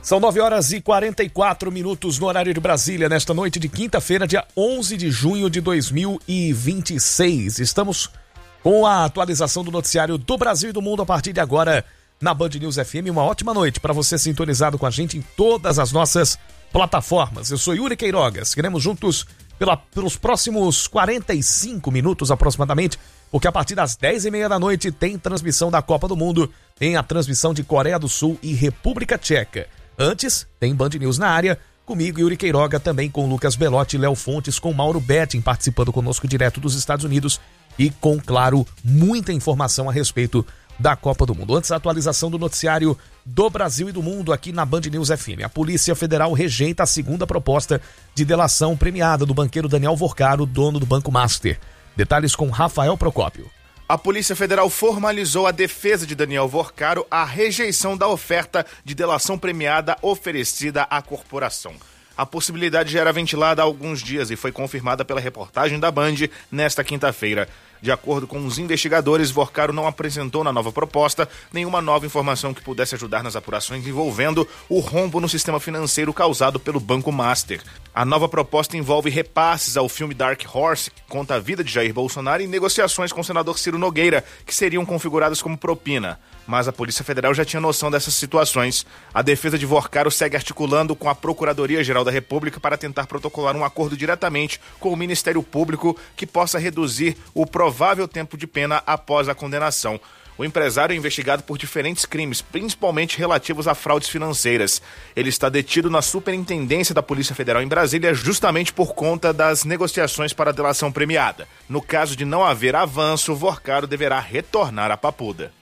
São 9h44 no horário de Brasília, nesta noite de quinta-feira, dia 11 de junho de 2026. Estamos com a atualização do noticiário do Brasil e do mundo a partir de agora na Band News FM. Uma ótima noite para você sintonizado com a gente em todas as nossas plataformas. Eu sou Yuri Queiroga, seguiremos juntos pelos próximos 45 minutos aproximadamente, porque a partir das 10h30 da noite tem transmissão da Copa do Mundo, tem a transmissão de Coreia do Sul e República Tcheca. Antes, tem Band News na área, comigo, Yuri Queiroga, também com Lucas Belotti, Léo Fontes, com Mauro Betting participando conosco direto dos Estados Unidos e com, claro, muita informação a respeito da Copa do Mundo. Antes, a atualização do noticiário do Brasil e do mundo aqui na Band News FM. A Polícia Federal rejeita a segunda proposta de delação premiada do banqueiro Daniel Vorcaro, dono do Banco Master. Detalhes com Rafael Procópio. A Polícia Federal formalizou a defesa de Daniel Vorcaro à rejeição da oferta de delação premiada oferecida à corporação. A possibilidade já era ventilada há alguns dias e foi confirmada pela reportagem da Band nesta quinta-feira. De acordo com os investigadores, Vorcaro não apresentou na nova proposta nenhuma nova informação que pudesse ajudar nas apurações envolvendo o rombo no sistema financeiro causado pelo Banco Master. A nova proposta envolve repasses ao filme Dark Horse, que conta a vida de Jair Bolsonaro, e negociações com o senador Ciro Nogueira, que seriam configuradas como propina. Mas a Polícia Federal já tinha noção dessas situações. A defesa de Vorcaro segue articulando com a Procuradoria-Geral da República para tentar protocolar um acordo diretamente com o Ministério Público que possa reduzir o provável tempo de pena após a condenação. O empresário é investigado por diferentes crimes, principalmente relativos a fraudes financeiras. Ele está detido na Superintendência da Polícia Federal em Brasília justamente por conta das negociações para a delação premiada. No caso de não haver avanço, Vorcaro deverá retornar à Papuda.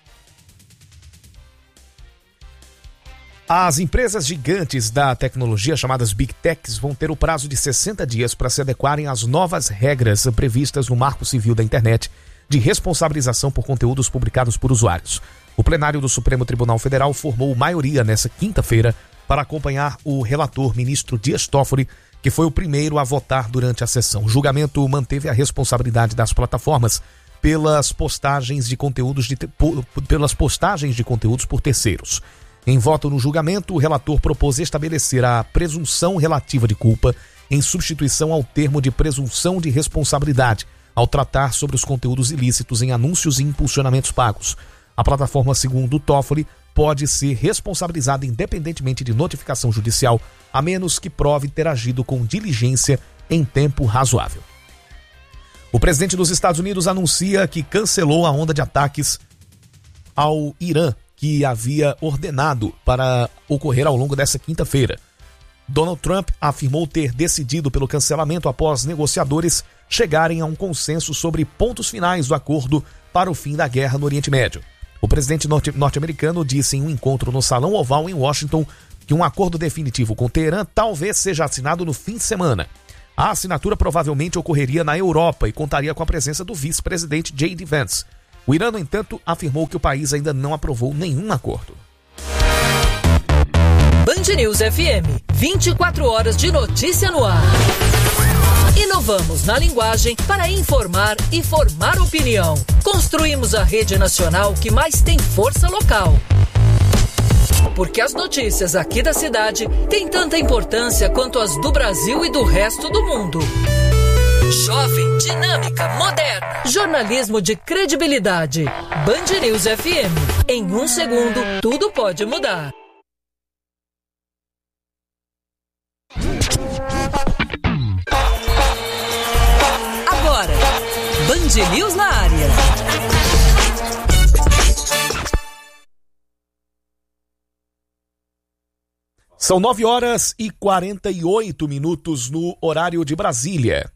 As empresas gigantes da tecnologia, chamadas Big Techs, vão ter o prazo de 60 dias para se adequarem às novas regras previstas no Marco Civil da Internet de responsabilização por conteúdos publicados por usuários. O plenário do Supremo Tribunal Federal formou maioria nesta quinta-feira para acompanhar o relator ministro Dias Toffoli, que foi o primeiro a votar durante a sessão. O julgamento manteve a responsabilidade das plataformas pelas postagens de conteúdos por terceiros. Em voto no julgamento, o relator propôs estabelecer a presunção relativa de culpa em substituição ao termo de presunção de responsabilidade, ao tratar sobre os conteúdos ilícitos em anúncios e impulsionamentos pagos. A plataforma, segundo Toffoli, pode ser responsabilizada independentemente de notificação judicial, a menos que prove ter agido com diligência em tempo razoável. O presidente dos Estados Unidos anuncia que cancelou a onda de ataques ao Irã, que havia ordenado para ocorrer ao longo dessa quinta-feira. Donald Trump afirmou ter decidido pelo cancelamento após negociadores chegarem a um consenso sobre pontos finais do acordo para o fim da guerra no Oriente Médio. O presidente norte-americano disse em um encontro no Salão Oval em Washington que um acordo definitivo com Teherã talvez seja assinado no fim de semana. A assinatura provavelmente ocorreria na Europa e contaria com a presença do vice-presidente J.D. Vance. O Irã, no entanto, afirmou que o país ainda não aprovou nenhum acordo. Band News FM, 24 horas de notícia no ar. Inovamos na linguagem para informar e formar opinião. Construímos a rede nacional que mais tem força local. Porque as notícias aqui da cidade têm tanta importância quanto as do Brasil e do resto do mundo. Jovem, dinâmica, moderna. Jornalismo de credibilidade. Band News FM. Em um segundo, tudo pode mudar. Agora, Band News na área. São 9h48 no horário de Brasília.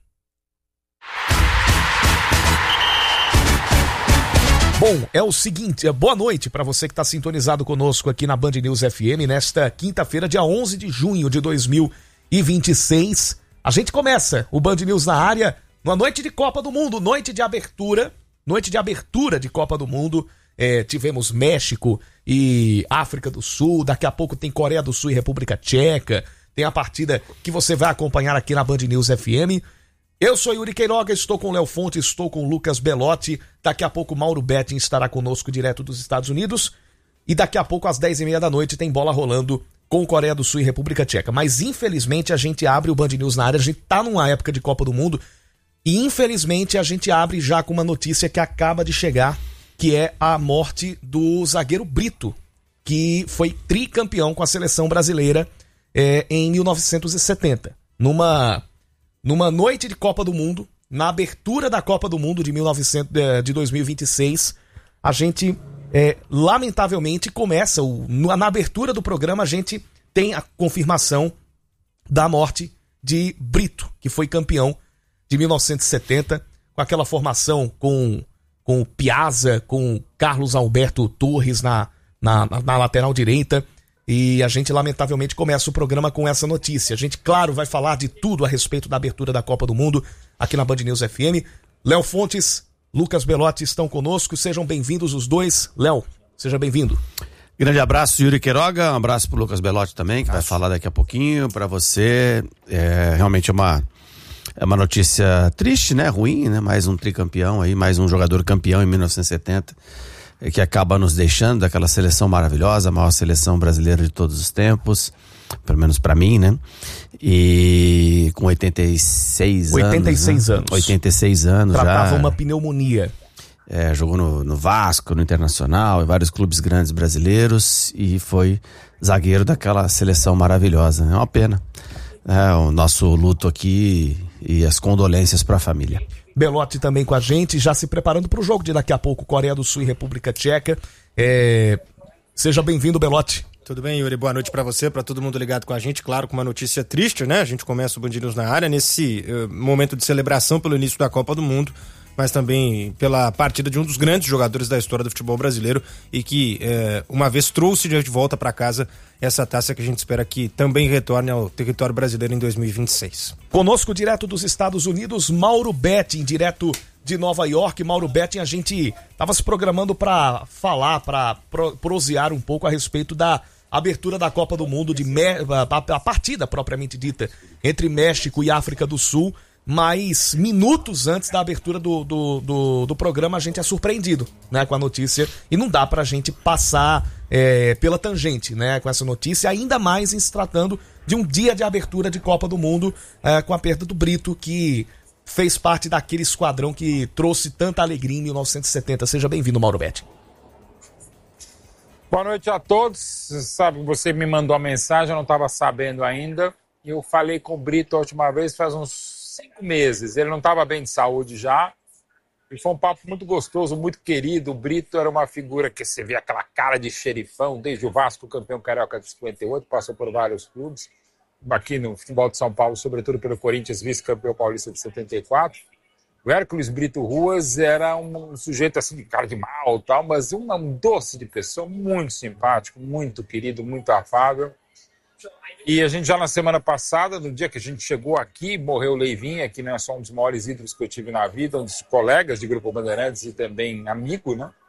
Bom, é o seguinte, boa noite para você que está sintonizado conosco aqui na Band News FM nesta quinta-feira, dia 11 de junho de 2026. A gente começa o Band News na área, numa noite de Copa do Mundo, noite de abertura de Copa do Mundo. Tivemos México e África do Sul, daqui a pouco tem Coreia do Sul e República Tcheca, tem a partida que você vai acompanhar aqui na Band News FM. Eu sou Yuri Queiroga, estou com o Léo Fontes, estou com o Lucas Belotti. Daqui a pouco o Mauro Betting estará conosco direto dos Estados Unidos. E daqui a pouco, às 10h30 da noite, tem bola rolando com Coreia do Sul e República Tcheca. Mas infelizmente a gente abre o Band News na área, a gente tá numa época de Copa do Mundo e infelizmente a gente abre já com uma notícia que acaba de chegar, que é a morte do zagueiro Brito, que foi tricampeão com a seleção brasileira em 1970. Numa noite de Copa do Mundo, na abertura da Copa do Mundo de 2026, a gente, lamentavelmente, começa, na abertura do programa, a gente tem a confirmação da morte de Brito, que foi campeão de 1970, com aquela formação com o Piazza, com o Carlos Alberto Torres na lateral direita. E a gente, lamentavelmente, começa o programa com essa notícia. A gente, claro, vai falar de tudo a respeito da abertura da Copa do Mundo aqui na Band News FM. Léo Fontes, Lucas Belotti estão conosco. Sejam bem-vindos os dois. Léo, seja bem-vindo. Grande abraço, Yuri Queiroga. Um abraço pro Lucas Belotti também, que vai falar daqui a pouquinho. Para você, realmente é uma notícia triste, né? Ruim, né? Mais um tricampeão aí, mais um jogador campeão em 1970. Que acaba nos deixando daquela seleção maravilhosa, a maior seleção brasileira de todos os tempos, pelo menos pra mim, né? E com 86 anos. 86 anos já. Tratava uma pneumonia. Jogou no Vasco, no Internacional, em vários clubes grandes brasileiros e foi zagueiro daquela seleção maravilhosa, né? É uma pena. O nosso luto aqui e as condolências pra família. Belotti também com a gente, já se preparando para o jogo de daqui a pouco, Coreia do Sul e República Tcheca. Seja bem-vindo, Belotti. Tudo bem, Yuri? Boa noite para você, para todo mundo ligado com a gente. Claro, com uma notícia triste, né? A gente começa o Band News na área nesse momento de celebração pelo início da Copa do Mundo, mas também pela partida de um dos grandes jogadores da história do futebol brasileiro e que, uma vez trouxe de volta para casa essa taça que a gente espera que também retorne ao território brasileiro em 2026. Conosco, direto dos Estados Unidos, Mauro Betting, direto de Nova York. Mauro Betting, a gente estava se programando para falar, para prosear um pouco a respeito da abertura da Copa do Mundo, a partida propriamente dita entre México e África do Sul. Mas minutos antes da abertura do programa a gente é surpreendido, né, com a notícia, e não dá pra gente passar pela tangente, né, com essa notícia, ainda mais em se tratando de um dia de abertura de Copa do Mundo, com a perda do Brito, que fez parte daquele esquadrão que trouxe tanta alegria em 1970. Seja bem-vindo, Mauro Betting. Boa noite a todos. Sabe, você me mandou a mensagem, eu não estava sabendo ainda. Eu falei com o Brito a última vez faz uns 5 meses, ele não estava bem de saúde já, e foi um papo muito gostoso, muito querido. O Brito era uma figura que você vê aquela cara de xerifão, desde o Vasco, campeão carioca de 58, passou por vários clubes, aqui no futebol de São Paulo, sobretudo pelo Corinthians, vice-campeão paulista de 74. O Hércules Brito Ruas era um sujeito assim de cara de mal, tal, mas um doce de pessoa, muito simpático, muito querido, muito afável. E a gente já na semana passada, no dia que a gente chegou aqui, morreu o Leivinha, que não é só um dos maiores ídolos que eu tive na vida, um dos colegas de Grupo Bandeirantes e também amigo, né?